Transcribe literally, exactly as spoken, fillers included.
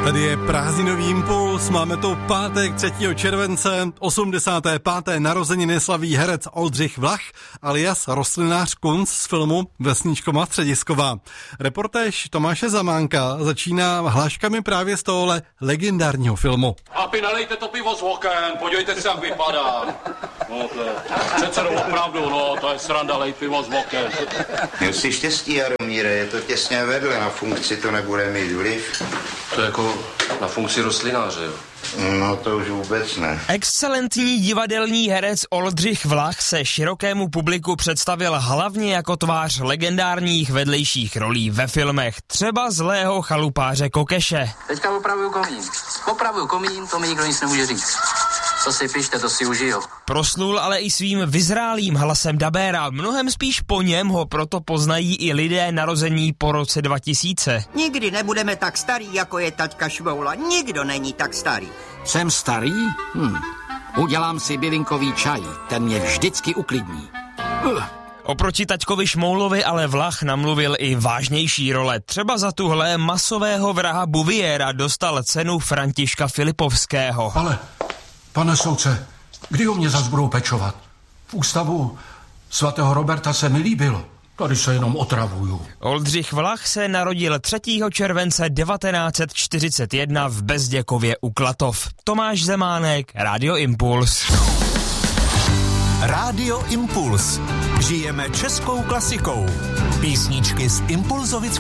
Tady je prázdninový impuls, máme to pátek třetího července, osmdesáté páté narozeniny slaví herec Oldřich Vlach alias rostlinář Kunc z filmu Vesničko má středisková. Reportéž Tomáše Zamánka začíná hláškami právě z tohohle legendárního filmu. Chlapi, nalejte to pivo z oken, podívejte se, jak vypadá. No to je, přece no, opravdu, no, to je sranda, lej pivo z oken. Měl jsi štěstí, Jaromíre, je to těsně vedle, na funkci to nebude mít vliv. To je jako na funkci rostlináře, jo? No to už vůbec ne. Excelentní divadelní herec Oldřich Vlach se širokému publiku představil hlavně jako tvář legendárních vedlejších rolí ve filmech, třeba zlého chalupáře Kokeše. Teďka opravuju komín. Opravuju komín, to mi nikdo nic nemůže říct. Co si pište, to si užiju. Proslul ale i svým vyzrálým hlasem dabéra. Mnohem spíš po něm ho proto poznají i lidé narození po roce dva tisíce. Nikdy nebudeme tak starý, jako je taťka Švoula. Nikdo není tak starý. Jsem starý? Hm. Udělám si bylinkový čaj, ten mě vždycky uklidní. Uh. Oproti taťkovi Šmoulovi ale Vlach namluvil i vážnější role. Třeba za tuhle masového vraha Bouviera dostal cenu Františka Filipovského. Ale, pane soudce, kdy ho mě zas budou pečovat? V ústavu svatého Roberta se mi líbilo. Tady se jenom otravuju. Oldřich Vlach se narodil třetího července devatenáct set čtyřicet jedna v Bezděkově u Klatov. Tomáš Zemánek, Rádio Impuls. Rádio Impuls. Žijeme českou klasikou. Písničky z Impulzovic